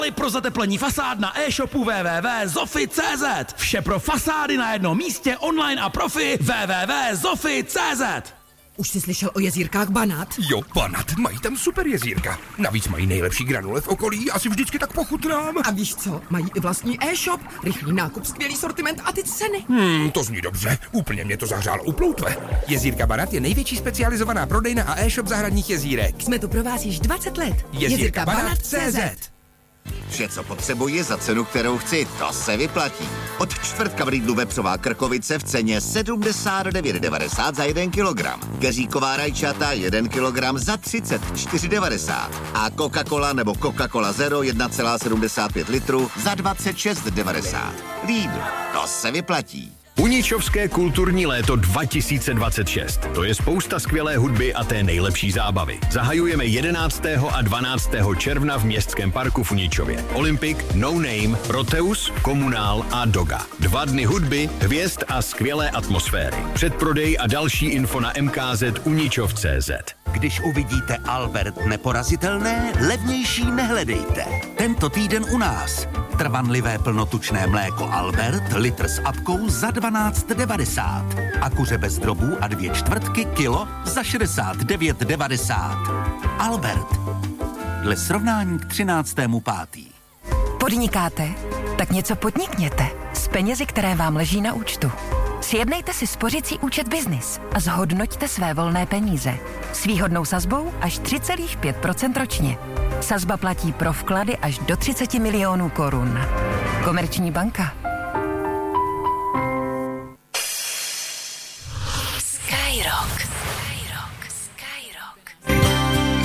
Pro zateplení fasád na e-shopu www.zofi.cz. Vše pro fasády na jednom místě, online a profi www.zofi.cz. Už jsi slyšel o jezírkách Banat? Jo, Banat, mají tam super jezírka. Navíc mají nejlepší granule v okolí, asi vždycky tak pochutnám. A víš co, mají i vlastní e-shop, rychlý nákup, skvělý sortiment a ty ceny. To zní dobře, úplně mě to zahřálo u ploutve. Jezírka Banat je největší specializovaná prodejna a e-shop zahradních jezírek. Jsme tu pro vás již 20 let. Jezírka Banat.cz. Vše, co potřebuji za cenu, kterou chci, to se vyplatí. Od čtvrtka v Lidlu vepřová krkovice v ceně 79,90 za 1 kilogram. Keříková rajčata 1 kilogram za 34,90. A Coca-Cola nebo Coca-Cola Zero 1,75 litru za 26,90. Lidl, to se vyplatí. Uničovské kulturní léto 2026. To je spousta skvělé hudby a té nejlepší zábavy. Zahajujeme 11. a 12. června v Městském parku v Uničově. Olympik, No Name, Proteus, Komunál a Doga. 2 dny hudby, hvězd a skvělé atmosféry. Předprodej a další info na mkzuničov.cz. Když uvidíte Albert neporazitelné, levnější nehledejte. Tento týden u nás. Trvanlivé plnotučné mléko Albert, litr s apkou za 12,90. A kuře bez drobů a 2/4 kilo za 69,90. Albert. Dle srovnání k 13.5. Podnikáte? Tak něco podnikněte s penězi, které vám leží na účtu. Sjednejte si spořicí účet Business a zhodnoťte své volné peníze. S výhodnou sazbou až 3,5% ročně. Sazba platí pro vklady až do 30 milionů korun. Komerční banka.